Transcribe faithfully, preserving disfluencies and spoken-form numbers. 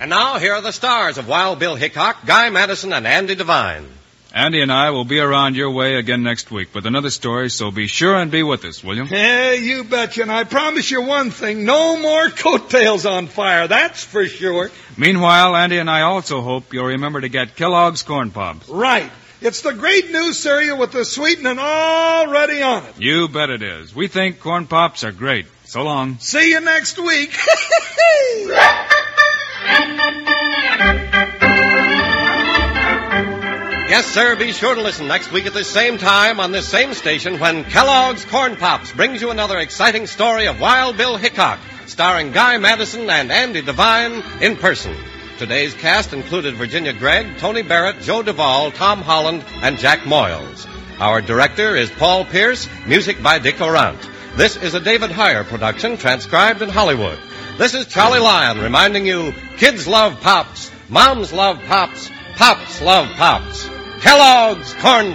And now, here are the stars of Wild Bill Hickok, Guy Madison, and Andy Devine. Andy and I will be around your way again next week with another story, so be sure and be with us, will you? Yeah, you betcha. And I promise you one thing, no more coattails on fire, that's for sure. Meanwhile, Andy and I also hope you'll remember to get Kellogg's Corn Pops. Right. It's the great new cereal with the sweetening already on it. You bet it is. We think Corn Pops are great. So long. See you next week. Yes, sir, be sure to listen next week at the same time on this same station when Kellogg's Corn Pops brings you another exciting story of Wild Bill Hickok, starring Guy Madison and Andy Devine in person. Today's cast included Virginia Gregg, Tony Barrett, Joe Duvall, Tom Holland, and Jack Moyles. Our director is Paul Pierce, music by Dick Orant. This is a David Heyer production, transcribed in Hollywood. This is Charlie Lyon reminding you, kids love Pops, moms love Pops, Pops love Pops. Kellogg's Corn